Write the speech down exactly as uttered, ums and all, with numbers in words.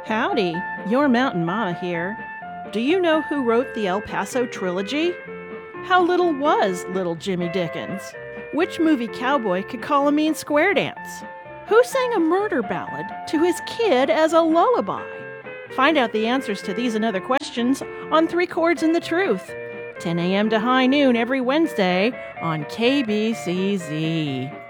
Howdy, your Mountain Mama here. Do you know who wrote the El Paso trilogy? How little was little Jimmy Dickens? Which movie cowboy could call a mean square dance? Who sang a murder ballad to his kid as a lullaby? Find out the answers to these and other questions on Three Chords and the Truth, ten a.m. to high noon every Wednesday on K B C Z.